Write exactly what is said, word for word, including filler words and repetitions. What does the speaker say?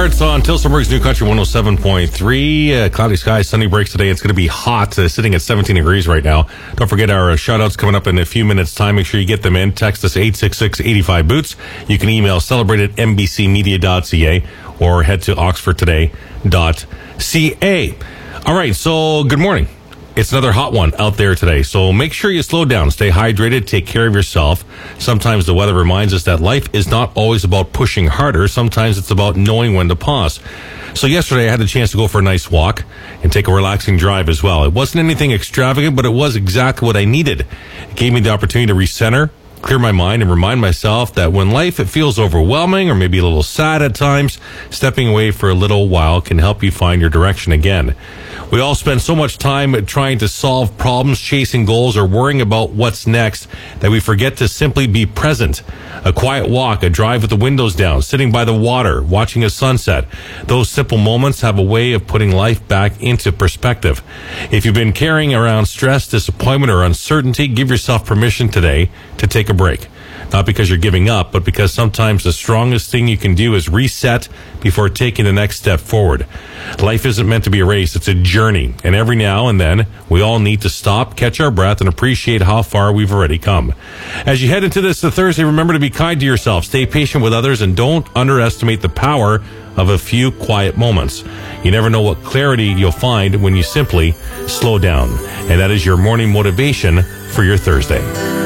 starts on Tilsonburg's New Country one oh seven point three. Uh, cloudy skies, sunny breaks today. It's going to be hot, uh, sitting at seventeen degrees right now. Don't forget our uh, shout-outs coming up in a few minutes' time. Make sure you get them in. Text us eight six six, eight five, boots. You can email celebrate at n b c media dot c a or head to oxford today dot c a. All right, so good morning. It's another hot one out there today, so make sure you slow down, stay hydrated, take care of yourself. Sometimes the weather reminds us that life is not always about pushing harder. Sometimes it's about knowing when to pause. So yesterday I had the chance to go for a nice walk and take a relaxing drive as well. It wasn't anything extravagant, but it was exactly what I needed. It gave me the opportunity to recenter, clear my mind, and remind myself that when life it feels overwhelming or maybe a little sad at times, stepping away for a little while can help you find your direction again. We all spend so much time trying to solve problems, chasing goals, or worrying about what's next that we forget to simply be present. A quiet walk, a drive with the windows down, sitting by the water, watching a sunset. Those simple moments have a way of putting life back into perspective. If you've been carrying around stress, disappointment, or uncertainty, give yourself permission today to take a break. Not because you're giving up, but because sometimes the strongest thing you can do is reset before taking the next step forward. Life isn't meant to be a race, it's a journey. And every now and then, we all need to stop, catch our breath, and appreciate how far we've already come. As you head into this the Thursday, remember to be kind to yourself, stay patient with others, and don't underestimate the power of a few quiet moments. You never know what clarity you'll find when you simply slow down. And that is your morning motivation for your Thursday.